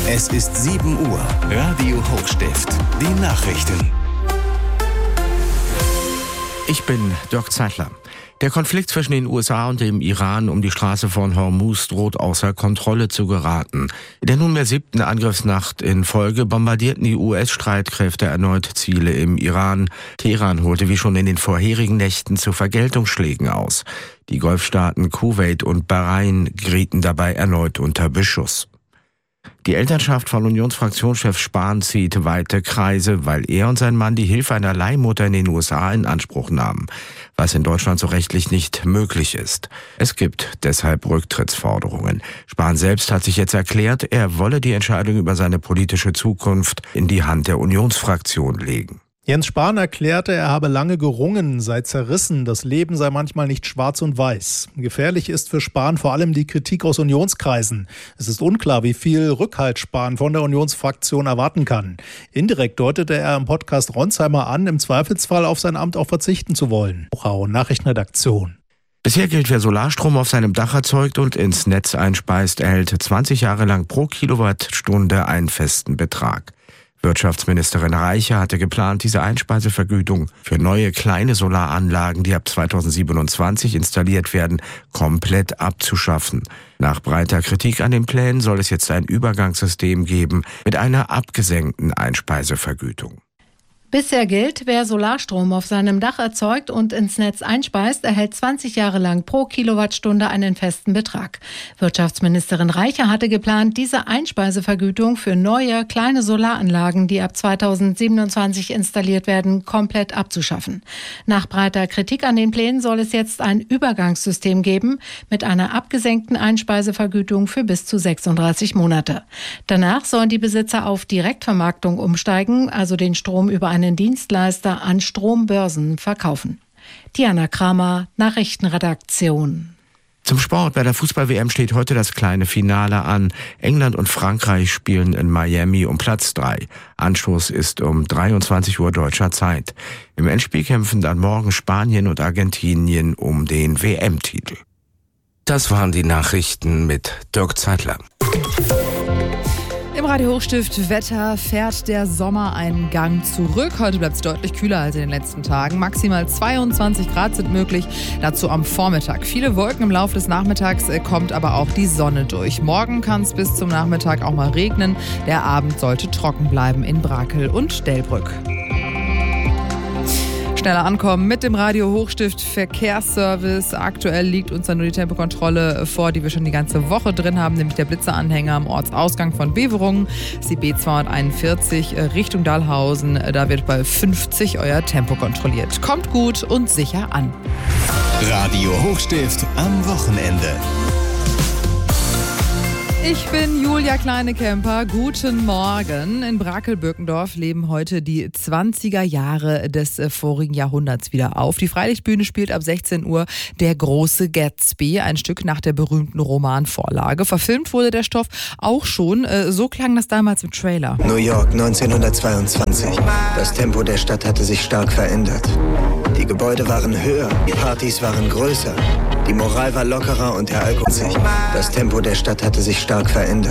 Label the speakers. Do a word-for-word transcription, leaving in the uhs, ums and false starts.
Speaker 1: Es ist sieben Uhr. Radio Hochstift. Die Nachrichten.
Speaker 2: Ich bin Dirk Zeitler. Der Konflikt zwischen den U S A und dem Iran um die Straße von Hormuz droht außer Kontrolle zu geraten. In der nunmehr siebten Angriffsnacht in Folge bombardierten die U S-Streitkräfte erneut Ziele im Iran. Teheran holte wie schon in den vorherigen Nächten zu Vergeltungsschlägen aus. Die Golfstaaten Kuwait und Bahrain gerieten dabei erneut unter Beschuss. Die Elternschaft von Unionsfraktionschef Spahn zieht weite Kreise, weil er und sein Mann die Hilfe einer Leihmutter in den U S A in Anspruch nahmen, was in Deutschland so rechtlich nicht möglich ist. Es gibt deshalb Rücktrittsforderungen. Spahn selbst hat sich jetzt erklärt, er wolle die Entscheidung über seine politische Zukunft in die Hand der Unionsfraktion legen.
Speaker 3: Jens Spahn erklärte, er habe lange gerungen, sei zerrissen, das Leben sei manchmal nicht schwarz und weiß. Gefährlich ist für Spahn vor allem die Kritik aus Unionskreisen. Es ist unklar, wie viel Rückhalt Spahn von der Unionsfraktion erwarten kann. Indirekt deutete er im Podcast Ronsheimer an, im Zweifelsfall auf sein Amt auch verzichten zu wollen. Nachrichtenredaktion.
Speaker 2: Bisher gilt, wer Solarstrom auf seinem Dach erzeugt und ins Netz einspeist, erhält zwanzig Jahre lang pro Kilowattstunde einen festen Betrag. Wirtschaftsministerin Reiche hatte geplant, diese Einspeisevergütung für neue kleine Solaranlagen, die ab zweitausendsiebenundzwanzig installiert werden, komplett abzuschaffen. Nach breiter Kritik an den Plänen soll es jetzt ein Übergangssystem geben mit einer abgesenkten Einspeisevergütung.
Speaker 4: Bisher gilt, wer Solarstrom auf seinem Dach erzeugt und ins Netz einspeist, erhält zwanzig Jahre lang pro Kilowattstunde einen festen Betrag. Wirtschaftsministerin Reiche hatte geplant, diese Einspeisevergütung für neue, kleine Solaranlagen, die ab zweitausendsiebenundzwanzig installiert werden, komplett abzuschaffen. Nach breiter Kritik an den Plänen soll es jetzt ein Übergangssystem geben mit einer abgesenkten Einspeisevergütung für bis zu sechsunddreißig Monate. Danach sollen die Besitzer auf Direktvermarktung umsteigen, also den Strom über einen Dienstleister an Strombörsen verkaufen. Diana Kramer, Nachrichtenredaktion.
Speaker 2: Zum Sport. Bei der Fußball-W M steht heute das kleine Finale an. England und Frankreich spielen in Miami um Platz drei. Anstoß ist um dreiundzwanzig Uhr deutscher Zeit. Im Endspiel kämpfen dann morgen Spanien und Argentinien um den W M-Titel. Das waren die Nachrichten mit Dirk Zeitler.
Speaker 5: Im Radio Hochstift Wetter fährt der Sommer einen Gang zurück. Heute bleibt es deutlich kühler als in den letzten Tagen. Maximal zweiundzwanzig Grad sind möglich, dazu am Vormittag. Viele Wolken im Laufe des Nachmittags, kommt aber auch die Sonne durch. Morgen kann es bis zum Nachmittag auch mal regnen. Der Abend sollte trocken bleiben in Brakel und Delbrück. Schneller ankommen mit dem Radio Hochstift Verkehrsservice. Aktuell liegt uns dann nur die Tempokontrolle vor, die wir schon die ganze Woche drin haben, nämlich der Blitzeranhänger am Ortsausgang von Beverungen. Das ist die B zweihunderteinundvierzig Richtung Dahlhausen. Da wird bei fünfzig euer Tempo kontrolliert. Kommt gut und sicher an.
Speaker 1: Radio Hochstift am Wochenende.
Speaker 5: Ich bin Julia Kleinekemper. Guten Morgen. In Brakel-Birkendorf leben heute die zwanziger Jahre des vorigen Jahrhunderts wieder auf. Die Freilichtbühne spielt ab sechzehn Uhr Der große Gatsby, ein Stück nach der berühmten Romanvorlage. Verfilmt wurde der Stoff auch schon. So klang das damals im Trailer.
Speaker 6: New York neunzehnhundertzweiundzwanzig. Das Tempo der Stadt hatte sich stark verändert. Die Gebäude waren höher, die Partys waren größer. Die Moral war lockerer und der Alkohol sich. Das Tempo der Stadt hatte sich stark verändert.